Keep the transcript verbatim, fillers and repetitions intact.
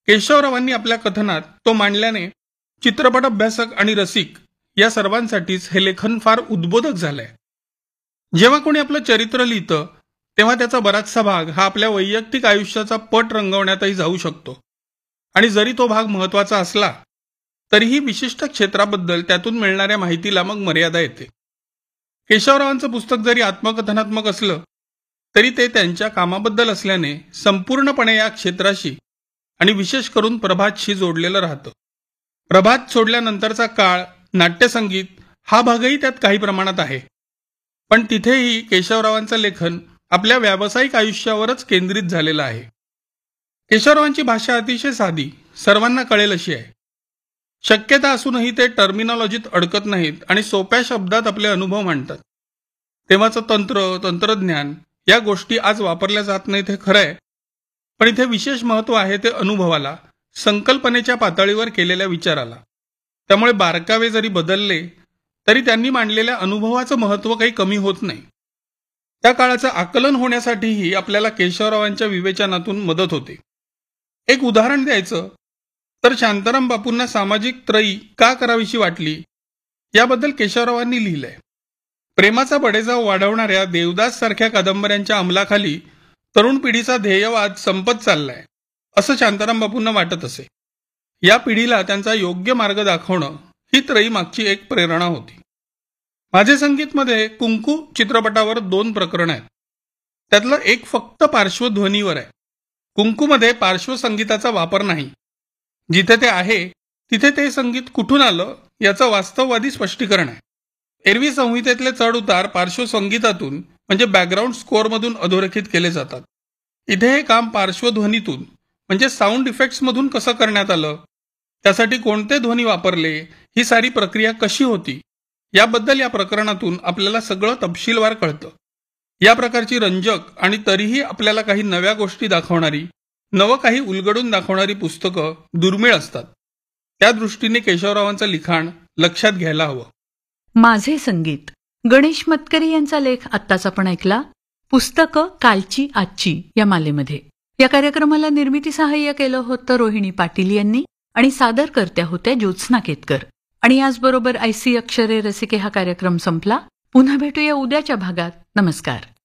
केशवरावांनी आपल्या कथनात तो मांडल्याने चित्रपट अभ्यासक आणि रसिक या सर्वांसाठीच हे लेखन फार उद्बोधक झालंय. जेव्हा कोणी आपलं चरित्र लिहितं तेव्हा त्याचा बराचसा भाग हा आपल्या वैयक्तिक आयुष्याचा पट रंगवण्यातही जाऊ शकतो आणि जरी तो भाग महत्वाचा असला तरीही विशिष्ट क्षेत्राबद्दल त्यातून मिळणाऱ्या माहितीला मग मर्यादा येते. केशवरावांचं पुस्तक जरी आत्मकथनात्मक असलं तरी ते त्यांच्या कामाबद्दल असल्याने संपूर्णपणे या क्षेत्राशी आणि विशेष करून प्रभातशी जोडलेलं राहतं. प्रभात सोडल्यानंतरचा काळ, नाट्यसंगीत हा भागही त्यात काही प्रमाणात आहे, पण तिथेही केशवरावांचं लेखन आपल्या व्यावसायिक आयुष्यावरच केंद्रित झालेलं आहे. केशवरावांची भाषा अतिशय साधी, सर्वांना कळेल अशी आहे. शक्यता असूनही ते टर्मिनॉलॉजीत अडकत नाहीत आणि सोप्या शब्दात आपले अनुभव मांडतात. तेव्हाचं तंत्र, तंत्रज्ञान या गोष्टी आज वापरल्या जात नाहीत हे खरं आहे, पण इथे विशेष महत्व आहे ते अनुभवाला, संकल्पनेच्या पातळीवर केलेल्या विचाराला. त्यामुळे बारकावे जरी बदलले तरी त्यांनी मांडलेल्या अनुभवाचं महत्व काही कमी होत नाही. त्या काळाचं आकलन होण्यासाठीही आपल्याला केशवरावांच्या विवेचनातून मदत होते. एक उदाहरण द्यायचं तर शांताराम बापूंना सामाजिक त्रयी का करावीशी वाटली याबद्दल केशवरावांनी लिहिलंय. प्रेमाचा बडेजाव वाढवणाऱ्या देवदास सारख्या कादंबऱ्यांच्या अंमलाखाली तरुण पिढीचा ध्येयवाद संपत चाललाय असं शांताराम बापूंना वाटत असे. या पिढीला त्यांचा योग्य मार्ग दाखवणं ही त्रयी मागची एक प्रेरणा होती. माझे संगीतमध्ये कुंकू चित्रपटावर दोन प्रकरण आहेत. त्यातलं एक फक्त पार्श्वध्वनीवर आहे. कुंकूमध्ये पार्श्वसंगीताचा वापर नाही. जिथे ते आहे तिथे ते संगीत कुठून आलं याचं वास्तववादी स्पष्टीकरण आहे. एरवी संहितेतले चढ उतार पार्श्वसंगीतातून म्हणजे बॅकग्राऊंड स्कोअरमधून अधोरेखित केले जातात. इथे हे काम पार्श्वध्वनीतून म्हणजे साऊंड इफेक्ट्समधून कसं करण्यात आलं, त्यासाठी कोणते ध्वनी वापरले, ही सारी प्रक्रिया कशी होती याबद्दल या प्रकरणातून आपल्याला सगळं तपशीलवार कळतं. या प्रकारची रंजक आणि तरीही आपल्याला काही नव्या गोष्टी दाखवणारी, नवं काही उलगडून दाखवणारी पुस्तकं दुर्मिळ असतात. त्या दृष्टीने केशवरावांचं लिखाण लक्षात घ्यायला हवं. माझे संगीत, गणेश मतकरी यांचा लेख आत्ताच आपण ऐकला. पुस्तकं कालची आजची या मालेमध्ये. या कार्यक्रमाला निर्मिती सहाय्य केलं होतं रोहिणी पाटील यांनी आणि सादरकर्त्या होत्या ज्योत्स्ना केतकर. आणि याचबरोबर ऐसी अक्षरे रसिके हा कार्यक्रम संपला. पुन्हा भेटूया उद्याच्या भागात. नमस्कार.